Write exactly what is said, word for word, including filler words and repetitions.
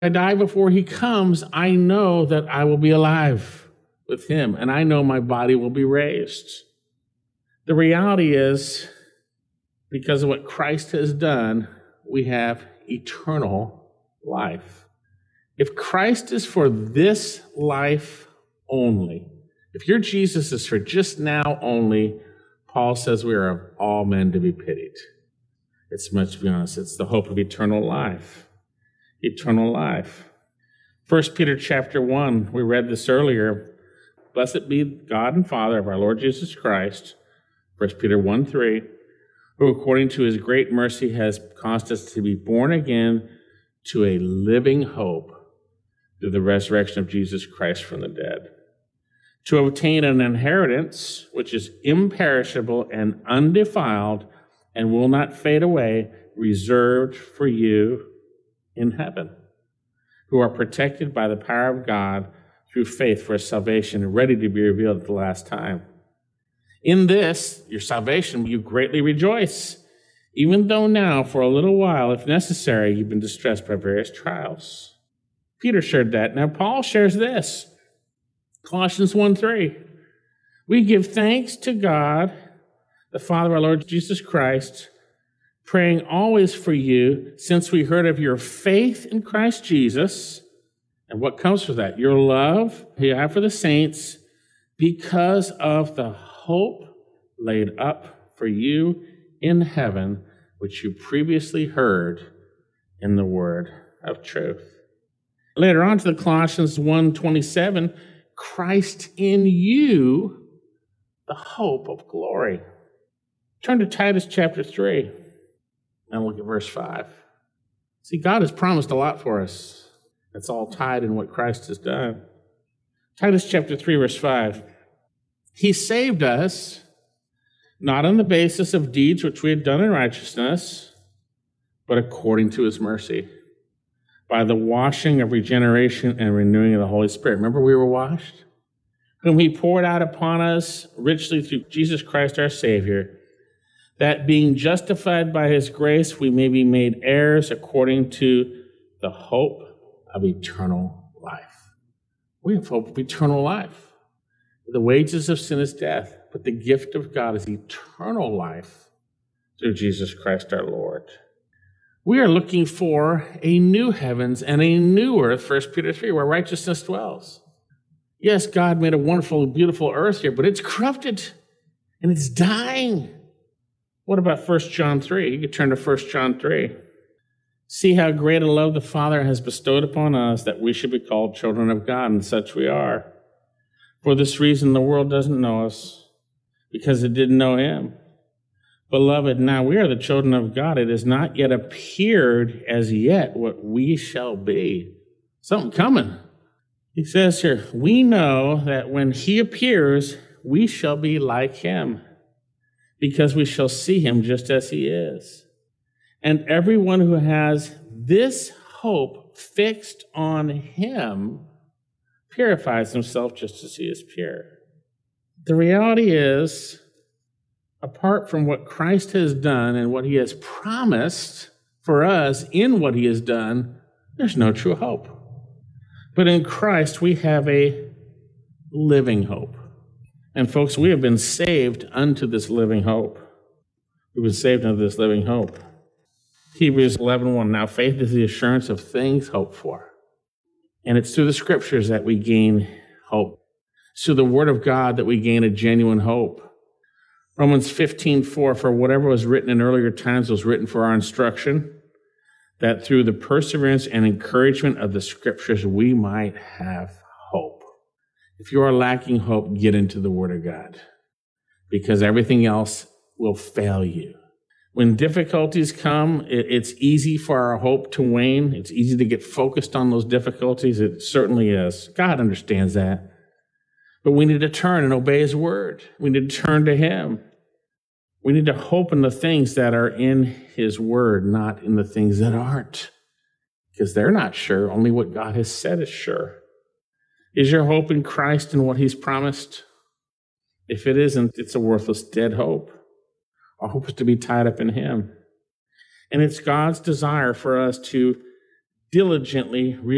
I die before he comes, I know that I will be alive with him, and I know my body will be raised. The reality is, because of what Christ has done, we have eternal life. If Christ is for this life only, if your Jesus is for just now only, Paul says we are of all men to be pitied. It's much to be honest, it's the hope of eternal life. Eternal life. First Peter chapter one, we read this earlier. Blessed be God and Father of our Lord Jesus Christ, First Peter one three, who according to his great mercy has caused us to be born again to a living hope through the resurrection of Jesus Christ from the dead, to obtain an inheritance which is imperishable and undefiled and will not fade away, reserved for you in heaven, who are protected by the power of God through faith for salvation, ready to be revealed at the last time. In this, your salvation, you greatly rejoice, even though now, for a little while, if necessary, you've been distressed by various trials. Peter shared that. Now Paul shares this. Colossians one three. We give thanks to God, the Father of our Lord Jesus Christ, praying always for you, since we heard of your faith in Christ Jesus, and what comes with that? Your love you have for the saints, because of the hope laid up for you in heaven, which you previously heard in the word of truth. Later on to the Colossians one twenty-seven, Christ in you, the hope of glory. Turn to Titus chapter three, and look at verse five. See, God has promised a lot for us. It's all tied in what Christ has done. Titus chapter three, verse five. He saved us, not on the basis of deeds which we had done in righteousness, but according to his mercy, by the washing of regeneration and renewing of the Holy Spirit. Remember we were washed? Whom he poured out upon us richly through Jesus Christ our Savior, that being justified by his grace, we may be made heirs according to the hope of eternal life. We have hope of eternal life. The wages of sin is death, but the gift of God is eternal life through Jesus Christ our Lord. We are looking for a new heavens and a new earth, First Peter three, where righteousness dwells. Yes, God made a wonderful, beautiful earth here, but it's corrupted and it's dying. What about First John three? You can turn to First John three. See how great a love the Father has bestowed upon us, that we should be called children of God, and such we are. For this reason, the world doesn't know us, because it didn't know him. Beloved, now we are the children of God. It has not yet appeared as yet what we shall be. Something coming. He says here, we know that when he appears, we shall be like him, because we shall see him just as he is. And everyone who has this hope fixed on him purifies himself just as he is pure. The reality is, apart from what Christ has done and what he has promised for us in what he has done, there's no true hope. But in Christ, we have a living hope. And folks, we have been saved unto this living hope. We've been saved unto this living hope. Hebrews eleven one. Now faith is the assurance of things hoped for. And it's through the scriptures that we gain hope. It's through the word of God that we gain a genuine hope. Romans fifteen four, for whatever was written in earlier times was written for our instruction, that through the perseverance and encouragement of the scriptures we might have hope. If you are lacking hope, get into the word of God, because everything else will fail you. When difficulties come, it's easy for our hope to wane. It's easy to get focused on those difficulties. It certainly is. God understands that. But we need to turn and obey his word. We need to turn to him. We need to hope in the things that are in his word, not in the things that aren't, because they're not sure. Only what God has said is sure. Is your hope in Christ and what he's promised? If it isn't, it's a worthless, dead hope. Our hope is to be tied up in him. And it's God's desire for us to diligently realize